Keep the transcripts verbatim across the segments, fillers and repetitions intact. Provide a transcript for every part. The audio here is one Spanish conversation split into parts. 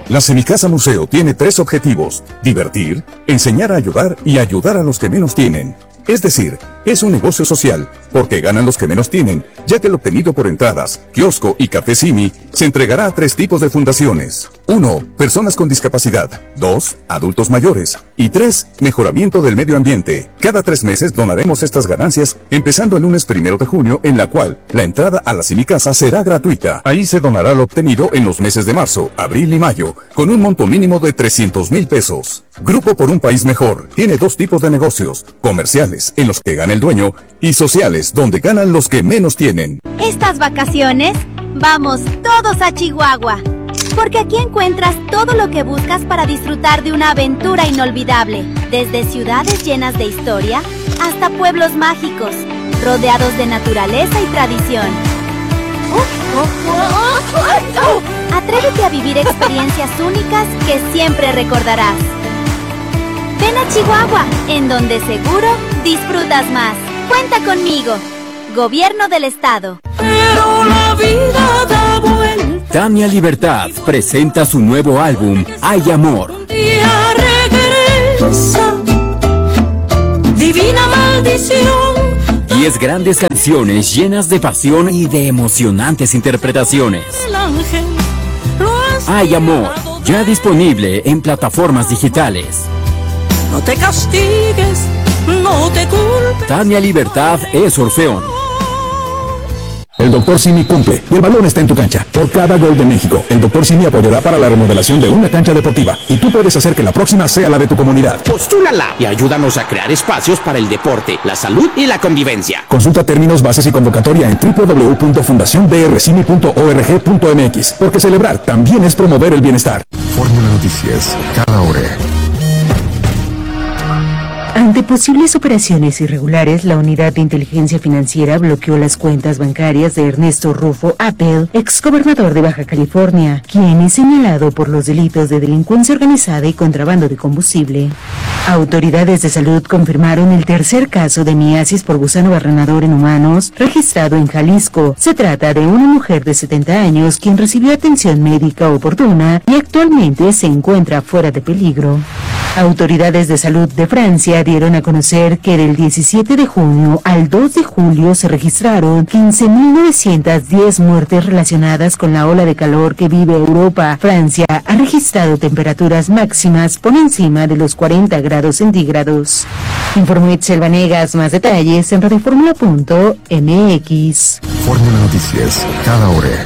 La Semicasa Museo tiene tres objetivos: divertir, enseñar a ayudar y ayudar a los que menos tienen. Es decir, es un negocio social, porque ganan los que menos tienen, ya que el obtenido por entradas, kiosco y café Simi se entregará a tres tipos de fundaciones. uno. Personas con discapacidad. dos. Adultos mayores. Y tres. Mejoramiento del medio ambiente. Cada tres meses donaremos estas ganancias, empezando el lunes primero de junio, en la cual la entrada a la Semicasa será gratuita. Ahí se donará lo obtenido en los meses de marzo, abril y mayo, con un monto mínimo de trescientos mil pesos. Grupo por un País Mejor tiene dos tipos de negocios: comerciales, en los que gana el dueño, y sociales, donde ganan los que menos tienen. Estas vacaciones, vamos todos a Chihuahua, porque aquí encuentras todo lo que buscas para disfrutar de una aventura inolvidable, desde ciudades llenas de historia hasta pueblos mágicos, rodeados de naturaleza y tradición. Atrévete a vivir experiencias únicas que siempre recordarás. Ven a Chihuahua, en donde seguro disfrutas más. Cuenta conmigo. Gobierno del Estado. Pero la vida da vuelta. Tania Libertad presenta su nuevo álbum, Hay Amor. Un día regresa, divina maldición. Diez grandes canciones llenas de pasión y de emocionantes interpretaciones. El ángel lo ha Hay Amor, ya disponible en plataformas digitales. No te castigues, no te culpes. Tania Libertad es Orfeón. El doctor Simi cumple y el balón está en tu cancha. Por cada gol de México, el doctor Simi apoyará para la remodelación de una cancha deportiva. Y tú puedes hacer que la próxima sea la de tu comunidad. Postúlala y ayúdanos a crear espacios para el deporte, la salud y la convivencia. Consulta términos, bases y convocatoria en doble u doble u doble u punto fundación d r simi punto org punto m x, porque celebrar también es promover el bienestar. Fórmula Noticias, cada hora. Ante posibles operaciones irregulares, la Unidad de Inteligencia Financiera bloqueó las cuentas bancarias de Ernesto Rufo Appel, exgobernador de Baja California, quien es señalado por los delitos de delincuencia organizada y contrabando de combustible. Autoridades de salud confirmaron el tercer caso de miasis por gusano barrenador en humanos registrado en Jalisco. Se trata de una mujer de setenta años quien recibió atención médica oportuna y actualmente se encuentra fuera de peligro. Autoridades de salud de Francia dieron a conocer que del diecisiete de junio al dos de julio se registraron quince mil novecientas diez muertes relacionadas con la ola de calor que vive Europa. Francia ha registrado temperaturas máximas por encima de los cuarenta grados centígrados. Informó Itzel Vanegas. Más detalles en radioformula punto m x. Fórmula Noticias, cada hora.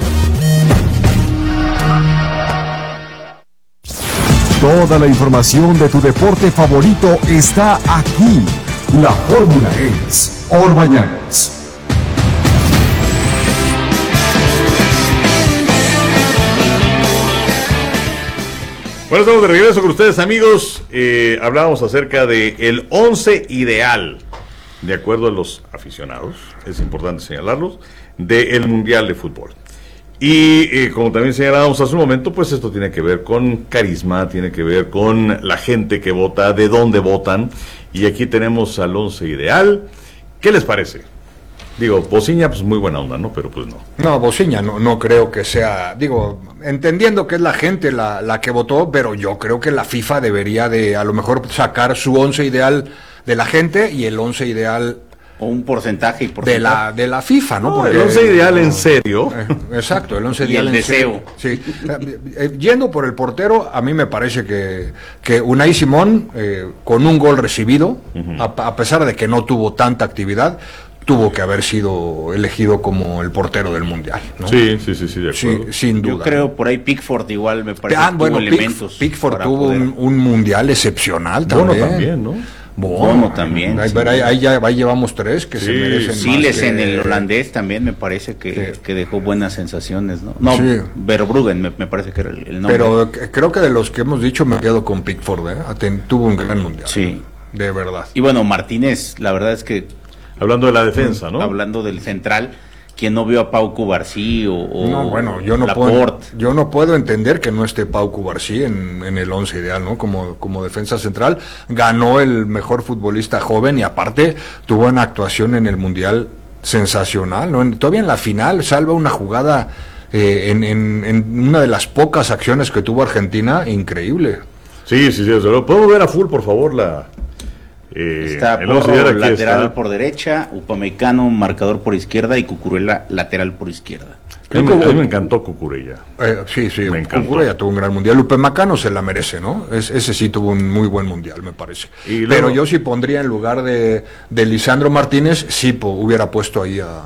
Toda la información de tu deporte favorito está aquí. La fórmula es Orbañanos. Bueno, estamos de regreso con ustedes, amigos. Eh, hablábamos acerca de el once ideal, de acuerdo a los aficionados, es importante señalarlos, del Mundial de Fútbol. Y eh, como también señalábamos hace un momento, pues esto tiene que ver con carisma, tiene que ver con la gente que vota, de dónde votan. Y aquí tenemos al once ideal. ¿Qué les parece? Digo, Bociña, pues muy buena onda, ¿no? Pero pues no. No, Bociña no, no creo que sea, digo, entendiendo que es la gente la, la que votó, pero yo creo que la FIFA debería de a lo mejor sacar su once ideal de la gente y el once ideal... O un porcentaje y porcentaje. De la, de la FIFA, ¿no? no Porque, el once ideal en serio. Eh, exacto, el once y ideal el en deseo. serio. Sí. Eh, eh, yendo por el portero, a mí me parece que, que Unai Simón, eh, con un gol recibido, uh-huh. a, a pesar de que no tuvo tanta actividad, tuvo que haber sido elegido como el portero del Mundial, ¿no? Sí, sí, sí, sí, de acuerdo. Sí, sin duda. Yo creo por ahí Pickford igual me parece ah, que bueno, tuvo Pick, elementos. Pickford tuvo poder... un, un Mundial excepcional también. Bueno, también, ¿no? Bono también. Ahí, sí. ahí, ahí ya ahí llevamos tres que sí, se merecen Siles más que... en el holandés también me parece que, sí. que dejó buenas sensaciones, ¿no? No, sí. Verbruggen me, me parece que era el, el nombre. Pero creo que de los que hemos dicho me quedo con Pickford, ¿eh? Aten, tuvo un gran Mundial. Sí. De verdad. Y bueno, Martínez, la verdad es que... Hablando de la defensa, ¿no? Hablando del central... quien no vio a Pau Cubarsí o, o no, bueno, yo no puedo, yo no puedo entender que no esté Pau Cubarsí en, en el once ideal, ¿no? Como, como defensa central, ganó el mejor futbolista joven y aparte tuvo una actuación en el Mundial sensacional, ¿no? En, todavía en la final salva una jugada eh, en, en, en una de las pocas acciones que tuvo Argentina, increíble. Sí, sí, sí, desde luego. ¿Podemos ver a full, por favor, la... Eh, está el Porro once ideal? Aquí lateral está. por derecha, Upamecano marcador por izquierda y Cucurella lateral por izquierda. A mí, me- a mí me encantó Cucurella. Eh, sí, sí, Me encantó. Cucurella tuvo un gran mundial. Upamecano se la merece, ¿no? Es, ese sí tuvo un muy buen mundial, me parece. Y luego- Pero yo sí pondría en lugar de, de Lisandro Martínez, sí po- hubiera puesto ahí a,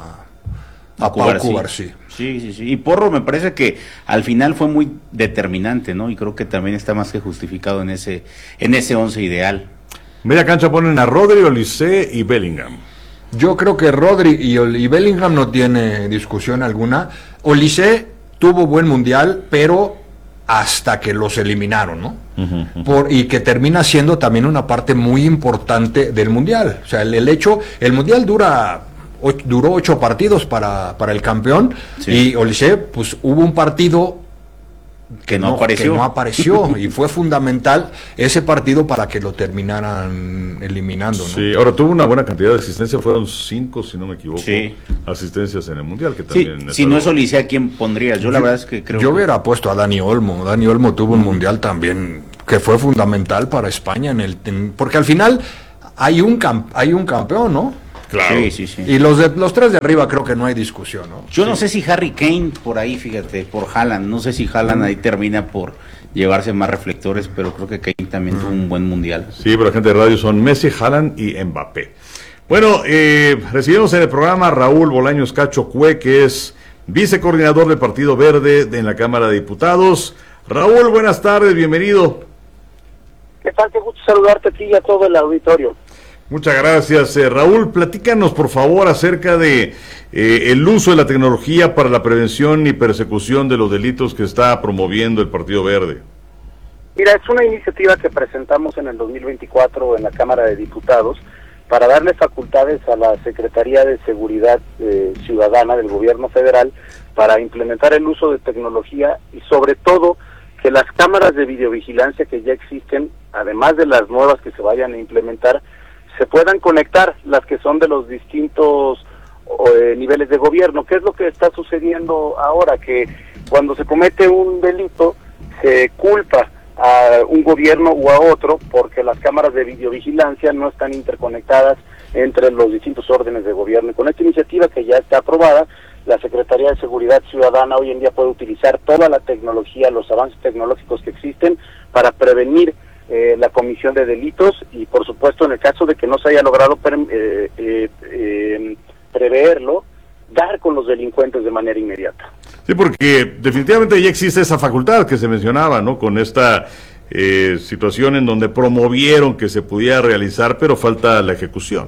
a Pau Cubarsí. Cubarsí. Sí, sí, sí. Y Porro me parece que al final fue muy determinante, ¿no? Y creo que también está más que justificado en ese en ese once ideal. Media cancha ponen a Rodri, Olise y Bellingham. Yo creo que Rodri y, Ol- y Bellingham no tiene discusión alguna. Olise tuvo buen mundial, pero hasta que los eliminaron, ¿no? Por, y que termina siendo también una parte muy importante del mundial. O sea, el, el hecho, el mundial dura och- duró ocho partidos para, para el campeón, Sí. y Olise, pues hubo un partido Que no apareció. que no apareció y fue fundamental ese partido para que lo terminaran eliminando, ¿no? Sí, ahora tuvo una buena cantidad de asistencias, fueron cinco, si no me equivoco, Sí. asistencias en el Mundial, que Sí, también... si no es Olise, ¿a quién pondrías? Yo la verdad es que creo Yo que- hubiera puesto a Dani Olmo. Dani Olmo tuvo un mundial también que fue fundamental para España en el en- porque al final hay un cam- hay un campeón, ¿no? Claro. Sí, sí, sí. Y los de los tres de arriba creo que no hay discusión, ¿no? Yo no sé si Harry Kane por ahí, fíjate, por Haaland, no sé si Haaland ahí termina por llevarse más reflectores, pero creo que Kane también tuvo un buen mundial. Sí, pero la gente de radio son Messi, Haaland y Mbappé. Bueno, eh, recibimos en el programa a Raúl Bolaños Cacho Cue, que es vicecoordinador del Partido Verde de- en la Cámara de Diputados. Raúl, buenas tardes, bienvenido. ¿Qué tal? Qué gusto saludarte a ti y a todo el auditorio. Muchas gracias. Eh, Raúl, platícanos por favor acerca de eh, el uso de la tecnología para la prevención y persecución de los delitos que está promoviendo el Partido Verde. Mira, es una iniciativa que presentamos en el dos mil veinticuatro en la Cámara de Diputados para darle facultades a la Secretaría de Seguridad eh, Ciudadana del Gobierno Federal para implementar el uso de tecnología y sobre todo que las cámaras de videovigilancia que ya existen, además de las nuevas que se vayan a implementar, se puedan conectar, las que son de los distintos eh, niveles de gobierno. ¿Qué es lo que está sucediendo ahora? Que cuando se comete un delito, se culpa a un gobierno o a otro porque las cámaras de videovigilancia no están interconectadas entre los distintos órdenes de gobierno. Y con esta iniciativa que ya está aprobada, la Secretaría de Seguridad Ciudadana hoy en día puede utilizar toda la tecnología, los avances tecnológicos que existen para prevenir Eh, la comisión de delitos y por supuesto en el caso de que no se haya logrado pre eh, eh, eh, preverlo, dar con los delincuentes de manera inmediata. Sí, porque definitivamente ya existe esa facultad que se mencionaba, ¿no? Con esta eh, situación en donde promovieron que se pudiera realizar, pero falta la ejecución.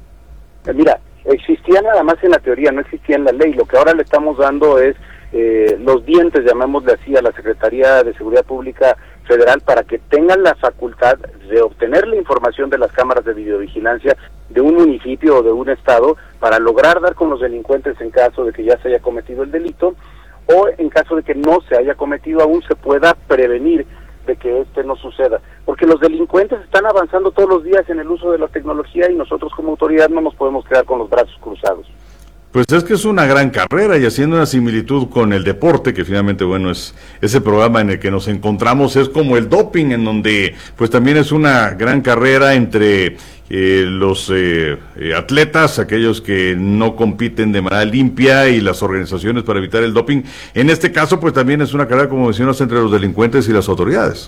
Eh, mira, existía nada más en la teoría, no existía en la ley. Lo que ahora le estamos dando es eh, los dientes, llamémosle así, a la Secretaría de Seguridad Pública Federal para que tengan la facultad de obtener la información de las cámaras de videovigilancia de un municipio o de un estado para lograr dar con los delincuentes en caso de que ya se haya cometido el delito o en caso de que no se haya cometido aún se pueda prevenir de que este no suceda, porque los delincuentes están avanzando todos los días en el uso de la tecnología y nosotros como autoridad no nos podemos quedar con los brazos cruzados. Pues es que es una gran carrera y haciendo una similitud con el deporte, que finalmente, bueno, es ese programa en el que nos encontramos, es como el doping, en donde pues también es una gran carrera entre eh, los eh, eh, atletas, aquellos que no compiten de manera limpia y las organizaciones para evitar el doping. En este caso, pues también es una carrera, como mencionas, entre los delincuentes y las autoridades.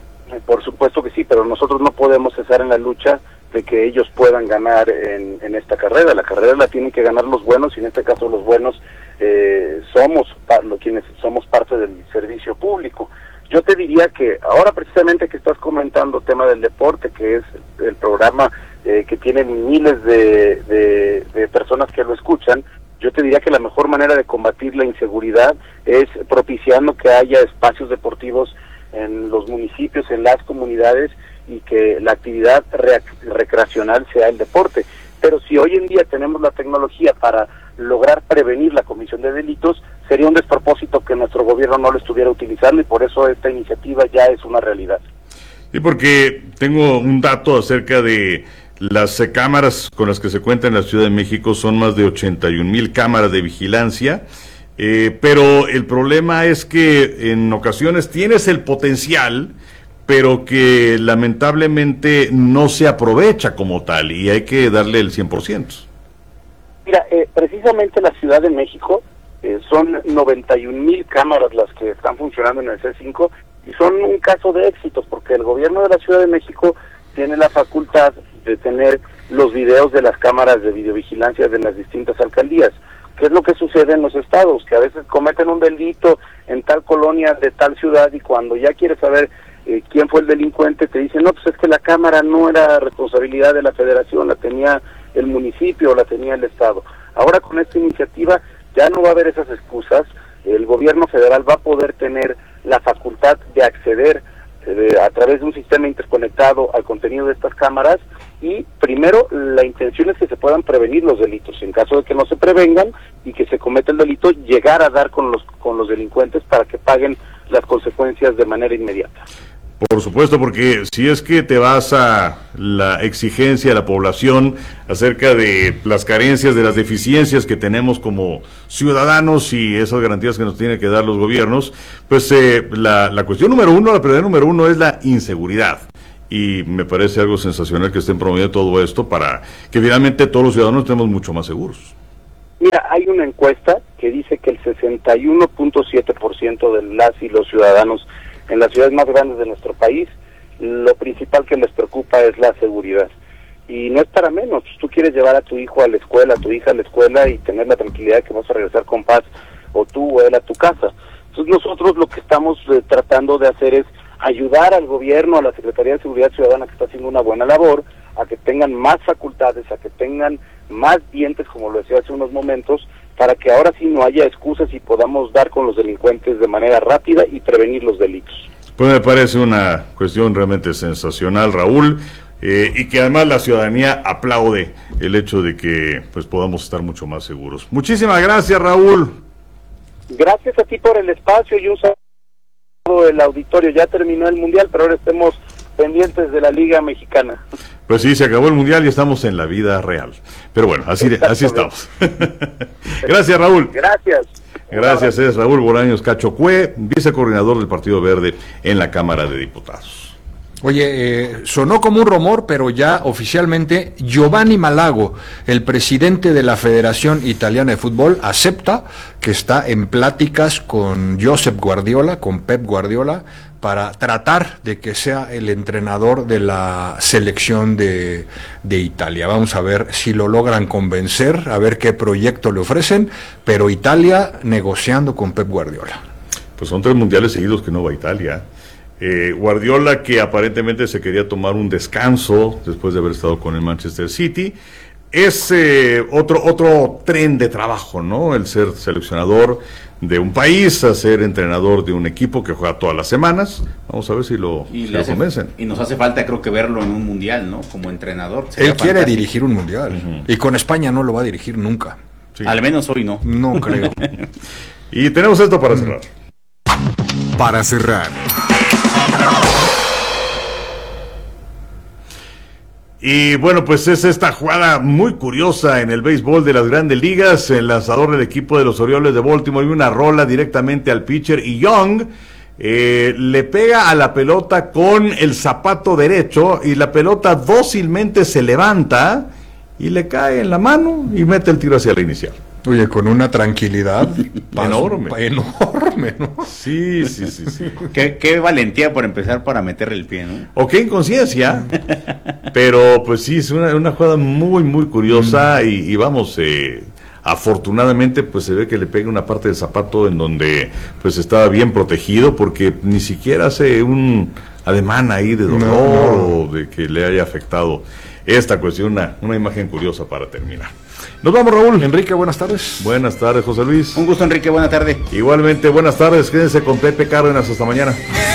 Por supuesto que sí, pero nosotros no podemos cesar en la lucha de que ellos puedan ganar en, en esta carrera. La carrera la tienen que ganar los buenos y en este caso los buenos eh, somos pa lo, quienes somos parte del servicio público. Yo te diría que ahora precisamente que estás comentando tema del deporte, que es el programa eh, que tiene miles de, de, de personas que lo escuchan, yo te diría que la mejor manera de combatir la inseguridad es propiciando que haya espacios deportivos en los municipios, en las comunidades, y que la actividad re recreacional sea el deporte. Pero si hoy en día tenemos la tecnología para lograr prevenir la comisión de delitos, sería un despropósito que nuestro gobierno no lo estuviera utilizando y por eso esta iniciativa ya es una realidad. Sí, porque tengo un dato acerca de las eh, cámaras con las que se cuenta en la Ciudad de México, son más de ochenta y un mil cámaras de vigilancia. Eh, pero el problema es que en ocasiones tienes el potencial, pero que lamentablemente no se aprovecha como tal y hay que darle el cien por ciento. Mira, eh, precisamente la Ciudad de México eh, son noventa y un mil cámaras las que están funcionando en el C cinco y son un caso de éxito porque el gobierno de la Ciudad de México tiene la facultad de tener los videos de las cámaras de videovigilancia de las distintas alcaldías. ¿Qué es lo que sucede en los estados? Que a veces cometen un delito en tal colonia de tal ciudad y cuando ya quieres saber eh, quién fue el delincuente te dicen, no, pues es que la cámara no era responsabilidad de la federación, la tenía el municipio, la tenía el estado. Ahora con esta iniciativa ya no va a haber esas excusas, el gobierno federal va a poder tener la facultad de acceder eh, a través de un sistema interconectado al contenido de estas cámaras y primero la intención es que se puedan prevenir los delitos, en caso de que no se prevengan y que se cometa el delito, llegar a dar con los, con los delincuentes para que paguen las consecuencias de manera inmediata. Por supuesto, porque si es que te vas a la exigencia de la población acerca de las carencias, de las deficiencias que tenemos como ciudadanos y esas garantías que nos tienen que dar los gobiernos, pues eh, la, la cuestión número uno, la prioridad número uno es la inseguridad. Y me parece algo sensacional que estén promoviendo todo esto para que finalmente todos los ciudadanos estemos mucho más seguros. Mira, hay una encuesta que dice que el sesenta y uno punto siete por ciento de las y los ciudadanos en las ciudades más grandes de nuestro país, lo principal que les preocupa es la seguridad. Y no es para menos, tú quieres llevar a tu hijo a la escuela, a tu hija a la escuela y tener la tranquilidad de que vas a regresar con paz, o tú o él a tu casa. Entonces nosotros lo que estamos eh, tratando de hacer es ayudar al gobierno, a la Secretaría de Seguridad Ciudadana, que está haciendo una buena labor, a que tengan más facultades, a que tengan más dientes, como lo decía hace unos momentos, para que ahora sí no haya excusas y podamos dar con los delincuentes de manera rápida y prevenir los delitos. Pues me parece una cuestión realmente sensacional, Raúl, eh, y que además la ciudadanía aplaude el hecho de que pues podamos estar mucho más seguros. Muchísimas gracias, Raúl. Gracias a ti por el espacio y un saludo del auditorio. Ya terminó el Mundial, pero ahora estemos pendientes de la Liga Mexicana. Pues sí, se acabó el Mundial y estamos en la vida real. Pero bueno, así, así estamos. Gracias, Raúl. Gracias. Gracias, es Raúl Bolaños Cacho Cue, vicecoordinador del Partido Verde en la Cámara de Diputados. Oye, eh, sonó como un rumor, pero ya oficialmente Giovanni Malago, el presidente de la Federación Italiana de Fútbol, acepta que está en pláticas con Josep Guardiola, con Pep Guardiola, para tratar de que sea el entrenador de la selección de, de Italia. Vamos a ver si lo logran convencer, a ver qué proyecto le ofrecen, pero Italia negociando con Pep Guardiola. Pues son tres mundiales seguidos que no va a Italia. Eh, Guardiola, que aparentemente se quería tomar un descanso después de haber estado con el Manchester City, es eh, otro otro tren de trabajo, ¿no? El ser seleccionador de un país, a ser entrenador de un equipo que juega todas las semanas. Vamos a ver si lo, y si lo hace, convencen. Y nos hace falta, creo que verlo en un mundial, ¿no? Como entrenador. Él quiere dirigir un mundial. Uh-huh. Y con España no lo va a dirigir nunca. Sí. Al menos hoy no. No creo. Y tenemos esto para cerrar. Para cerrar. Y bueno, pues es esta jugada muy curiosa en el béisbol de las Grandes Ligas. El lanzador del equipo de los Orioles de Baltimore y una rola directamente al pitcher y Young eh, le pega a la pelota con el zapato derecho y la pelota dócilmente se levanta y le cae en la mano y mete el tiro hacia la inicial. Oye, con una tranquilidad enorme. Enorme, ¿no? Sí, sí, sí, sí. Qué, qué valentía por empezar para meterle el pie, ¿no? O qué inconsciencia. Pero pues sí, es una, una jugada muy, muy curiosa mm. y, y vamos, eh, afortunadamente pues se ve que le pega una parte del zapato en donde pues estaba bien protegido porque ni siquiera hace un ademán ahí de dolor no, no. o de que le haya afectado esta cuestión, una, una imagen curiosa para terminar. Nos vamos, Raúl. Enrique, buenas tardes. Buenas tardes, José Luis. Un gusto, Enrique, buena tarde. Igualmente, buenas tardes, quédense con Pepe Cárdenas, hasta mañana.